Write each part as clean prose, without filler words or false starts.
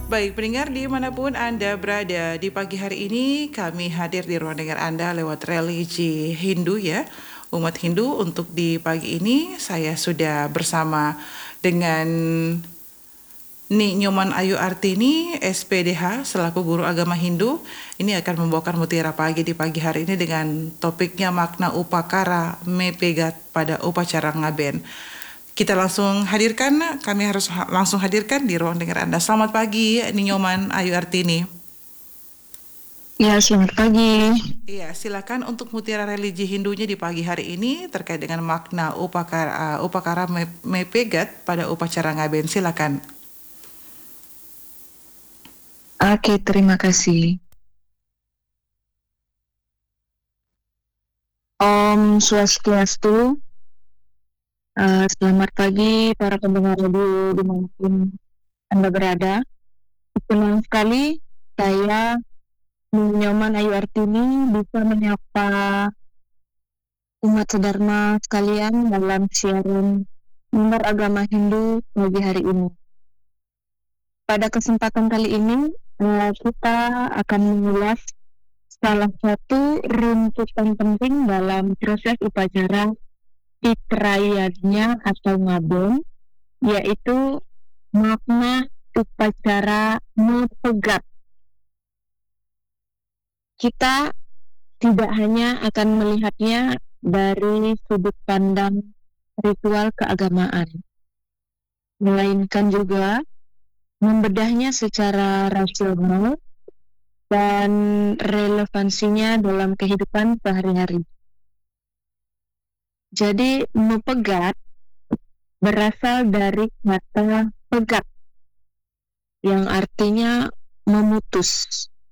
Baik, pendengar dimanapun Anda berada, di pagi hari ini kami hadir di ruang dengar Anda lewat religi Hindu ya, umat Hindu. Untuk di pagi ini saya sudah bersama dengan Ni Nyoman Ayu Artini, SPDH, selaku guru agama Hindu. Ini akan membawakan Mutiara Pagi di pagi hari ini dengan topiknya makna upakara mepegat pada upacara ngaben. Kita langsung hadirkan, kami harus langsung hadirkan di ruang dengar Anda. Selamat pagi, Ninyoman Ayu Artini. Ya, selamat pagi. Iya, silakan untuk mutiara religi Hindunya di pagi hari ini terkait dengan makna upakara mepegat pada upacara ngaben. Silakan. Oke, terima kasih. Om Swastiastu. Selamat pagi para pendengar radio dimanapun Anda berada. Senang sekali saya Nyoman Ayu Artini bisa menyapa umat sedharma sekalian dalam siaran Mimbar Agama Hindu pagi hari ini. Pada kesempatan kali ini kita akan mengulas salah satu runtutan penting dalam proses upacara Pitrayadnya atau ngaben, yaitu makna upacara mepegat. Kita tidak hanya akan melihatnya dari sudut pandang ritual keagamaan, melainkan juga membedahnya secara rasional dan relevansinya dalam kehidupan sehari-hari. Jadi mepegat berasal dari kata pegat yang artinya memutus.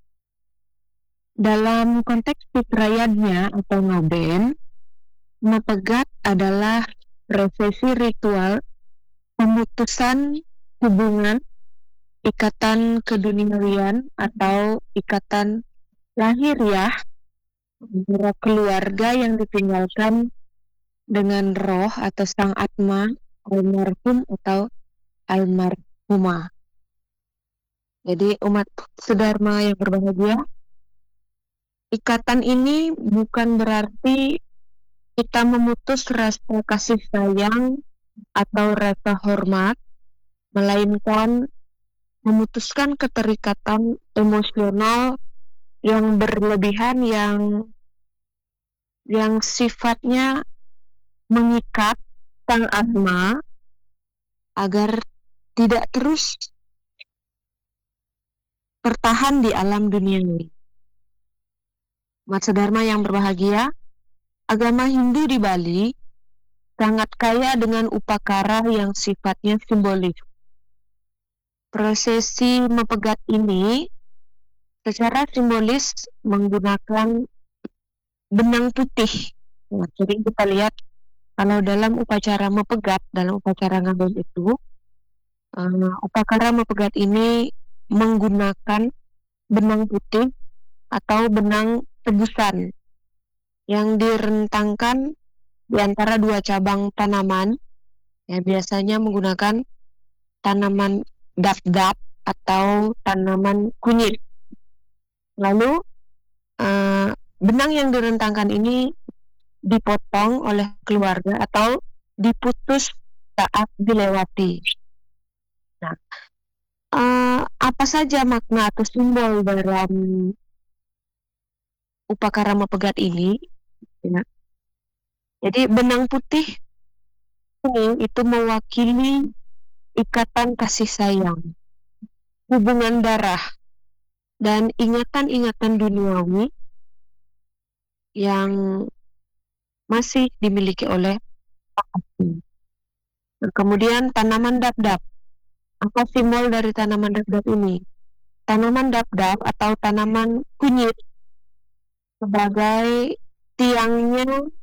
Dalam konteks Pitrayadnya atau ngaben, mepegat adalah prosesi ritual pemutusan hubungan, ikatan keduniawian atau ikatan lahiriah antara keluarga yang ditinggalkan dengan roh atau sang atma almarhum atau almarhumah. Jadi umat sedharma yang berbahagia, ikatan ini bukan berarti kita memutus rasa kasih sayang atau rasa hormat, melainkan memutuskan keterikatan emosional yang berlebihan yang sifatnya mengikat sang atma agar tidak terus bertahan di alam dunia ini. Umat sedharma yang berbahagia, agama Hindu di Bali sangat kaya dengan upakara yang sifatnya simbolis. Prosesi mepegat ini secara simbolis menggunakan benang putih. Nah, jadi kita lihat kalau dalam upacara mepegat, dalam upacara ngaben itu, upakara mepegat ini menggunakan benang putih atau benang tebusan yang direntangkan di antara dua cabang tanaman, ya biasanya menggunakan tanaman dap-dap atau tanaman kunyit. Lalu benang yang direntangkan ini dipotong oleh keluarga atau diputus saat dilewati. Nah, apa saja makna atau simbol dalam upakara mepegat ini? Ya. Jadi benang putih ini itu mewakili ikatan kasih sayang, hubungan darah, dan ingatan-ingatan duniawi yang masih dimiliki oleh asli. Nah, kemudian tanaman dap-dap. Apa simbol dari tanaman dap-dap ini? Tanaman dap-dap atau tanaman kunyit sebagai tiangnya